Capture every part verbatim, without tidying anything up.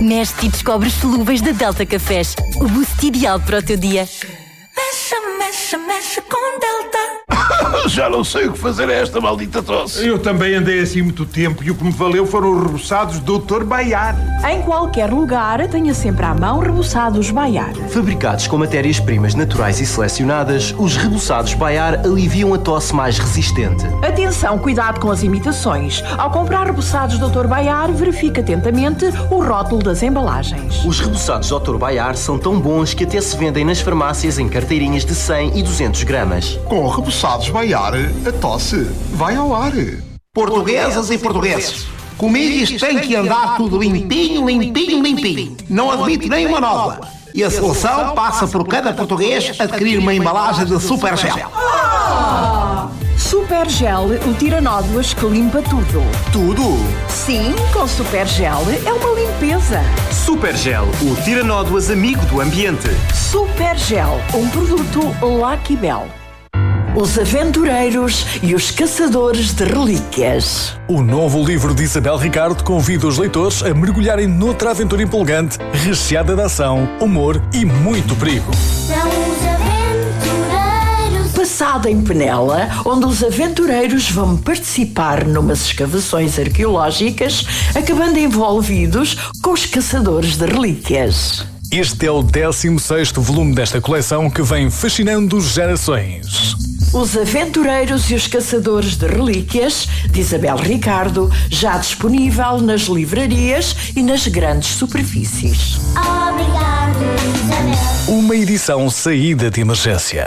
Mexe e descobre os solúveis da Delta Cafés. O boost ideal para o teu dia. Mexe, mexe, mexe com Delta. Já não sei o que fazer a esta maldita tosse. Eu também andei assim muito tempo e o que me valeu foram os reboçados doutor Baiar. Em qualquer lugar, tenha sempre à mão reboçados Baiar. Fabricados com matérias-primas naturais e selecionadas, os reboçados Baiar aliviam a tosse mais resistente. Atenção, cuidado com as imitações. Ao comprar reboçados doutor Baiar, verifique atentamente o rótulo das embalagens. Os reboçados doutor Baiar são tão bons que até se vendem nas farmácias em carteirinhas de cem e duzentos gramas. Com reboçados Baiar, a tosse vai ao ar. Portuguesas e portugueses, comigo isto tem que andar tudo limpinho, limpinho, limpinho. Não admito nenhuma nova. E a solução passa por cada português adquirir uma embalagem de Super Gel. Oh! Super Gel, o tira-nódoas que limpa tudo. Tudo? Sim, com Super Gel é uma limpeza. Super Gel, o tira-nódoas amigo do ambiente. Super Gel, um produto Lucky Bell. Os Aventureiros e os Caçadores de Relíquias. O novo livro de Isabel Ricardo convida os leitores a mergulharem noutra aventura empolgante, recheada de ação, humor e muito perigo. São os aventureiros. Passado em Penela, onde os aventureiros vão participar numas escavações arqueológicas, acabando envolvidos com os Caçadores de Relíquias. Este é o décimo sexto volume desta coleção que vem fascinando gerações. Os Aventureiros e os Caçadores de Relíquias, de Isabel Ricardo, já disponível nas livrarias e nas grandes superfícies. Obrigado, Isabel. Uma edição saída de emergência.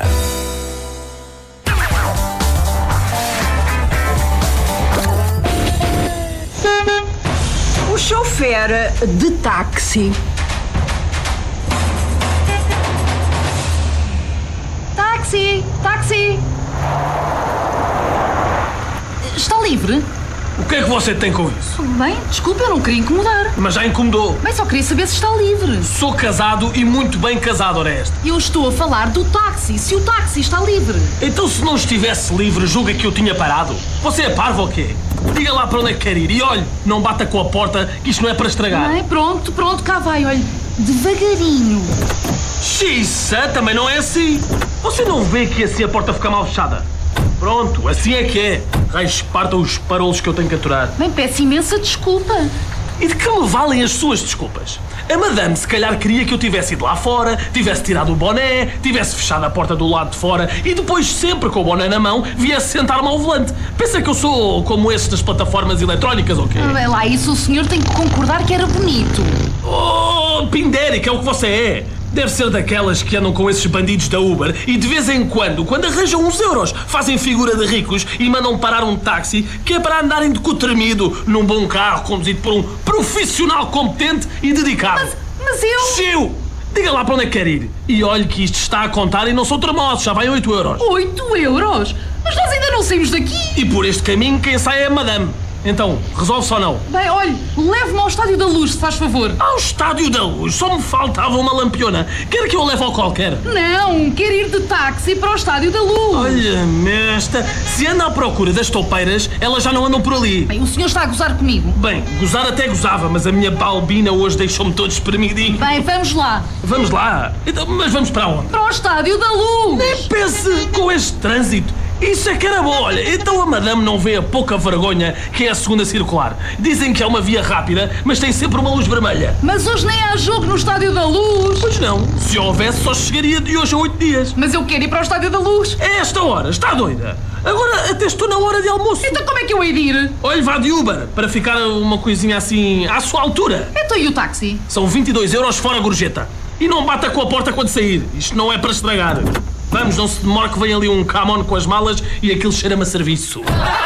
O chofer de táxi. Táxi! Táxi! Está livre? O que é que você tem com isso? Bem, desculpe, eu não queria incomodar. Mas já incomodou. Bem, só queria saber se está livre. Sou casado e muito bem casado, Oreste. Eu estou a falar do táxi, se o táxi está livre. Então se não estivesse livre, julga que eu tinha parado? Você é parvo ou quê? Diga lá para onde é que quer ir e olhe, não bata com a porta, que isto não é para estragar. Bem, pronto, pronto, cá vai, olhe, devagarinho. Xiça, também não é assim. Você não vê que assim a porta fica mal fechada? Pronto, assim é que é. Raios partam os parolos que eu tenho que aturar. Bem, peço imensa desculpa. E de que me valem as suas desculpas? A madame se calhar queria que eu tivesse ido lá fora, tivesse tirado o boné, tivesse fechado a porta do lado de fora e depois, sempre com o boné na mão, viesse sentar-me ao volante. Pensa que eu sou como esses das plataformas eletrónicas ou quê? Bem, lá isso o senhor tem que concordar que era bonito. Oh, pindérica, é o que você é. Deve ser daquelas que andam com esses bandidos da Uber e de vez em quando, quando arranjam uns euros, fazem figura de ricos e mandam parar um táxi que é para andarem de cu tremido num bom carro conduzido por um profissional competente e dedicado. Mas, mas eu... Chiu! Diga lá para onde é que quer ir. E olhe que isto está a contar e não sou tremoso, já vai oito euros. oito euros? Mas nós ainda não saímos daqui. E por este caminho quem sai é a madame. Então, resolve-se ou não? Bem, olhe, leve-me ao Estádio da Luz, se faz favor. Ao Estádio da Luz? Só me faltava uma lampiona. Quer que eu leve ao qualquer? Não, quero ir de táxi para o Estádio da Luz. Olha-me esta. Se anda à procura das toupeiras, elas já não andam por ali. Bem, o senhor está a gozar comigo? Bem, gozar até gozava, mas a minha balbina hoje deixou-me todo espremidinho. Bem, vamos lá. Vamos lá? Então, mas vamos para onde? Para o Estádio da Luz. Nem pense com este trânsito. Isso é que era bom, olha, então a madame não vê a pouca vergonha que é a segunda circular. Dizem que é uma via rápida, mas tem sempre uma luz vermelha. Mas hoje nem há jogo no Estádio da Luz. Pois não, se houvesse só chegaria de hoje a oito dias. Mas eu quero ir para o Estádio da Luz. É esta hora, está doida? Agora até estou na hora de almoço. Então como é que eu hei de ir? Olha, vá de Uber, para ficar uma coisinha assim à sua altura. Então e o táxi? São vinte e dois euros fora a gorjeta. E não bata com a porta quando sair, isto não é para estragar. Vamos, não se demore que vem ali um camon com as malas e aquilo cheira-me a serviço.